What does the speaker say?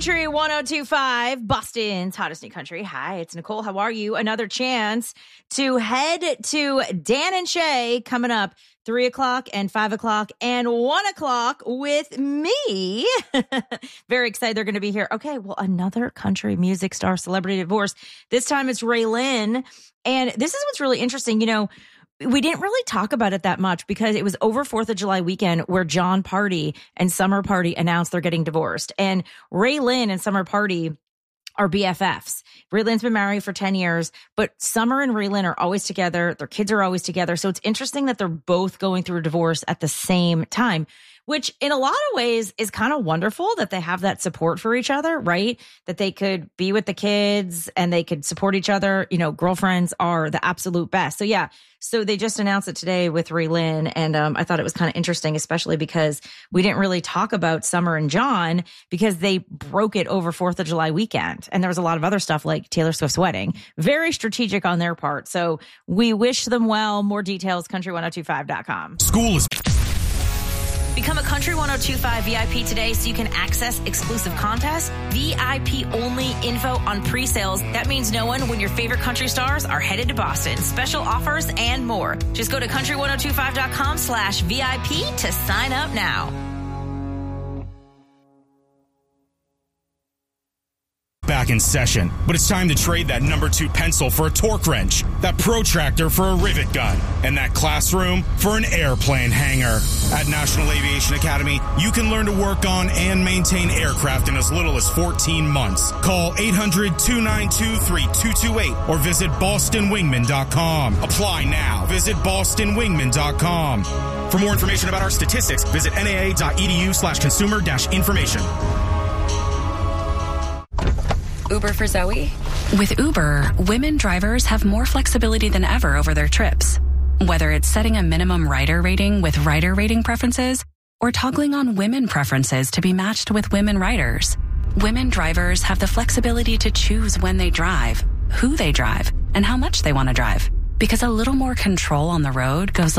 Country 102.5, Boston's hottest new country. Hi, it's Nicole. How are you? Another chance to head to Dan and Shay coming up 3 o'clock and 5 o'clock and 1 o'clock with me. Very excited they're going to be here. Okay, well, another country music star celebrity divorce. This time it's Raylene. And this is what's really interesting. You know, we didn't really talk about it that much because it was over 4th of July weekend where Jon Pardi and Summer Pardi announced they're getting divorced. And Raylene and Summer Pardi are BFFs. Raylene's been married for 10 years, but Summer and Raylene are always together. Their kids are always together. So it's interesting that they're both going through a divorce at the same time, which in a lot of ways is kind of wonderful that they have that support for each other, right? That they could be with the kids and they could support each other. You know, girlfriends are the absolute best. So yeah, so they just announced it today with Raylene. And I thought it was kind of interesting, especially because we didn't really talk about Summer and Jon because they broke it over 4th of July weekend. And there was a lot of other stuff like Taylor Swift's wedding. Very strategic on their part. So we wish them well. More details, country1025.com. School is... Become a Country 102.5 VIP today so you can access exclusive contests, VIP only info on pre-sales. That means knowing when your favorite country stars are headed to Boston, special offers, and more. Just go to country1025.com/VIP to sign up now. Back in session, but it's time to trade that number 2 pencil for a torque wrench, that protractor for a rivet gun, and that classroom for an airplane hangar. At National Aviation Academy, you can learn to work on and maintain aircraft in as little as 14 months. Call 800-292-3228 or visit bostonwingman.com. Apply now. Visit bostonwingman.com. For more information about our statistics, visit naa.edu/consumer-information. Uber for Zoe? With Uber, women drivers have more flexibility than ever over their trips. Whether it's setting a minimum rider rating with rider rating preferences or toggling on women preferences to be matched with women riders, women drivers have the flexibility to choose when they drive, who they drive, and how much they want to drive. Because a little more control on the road goes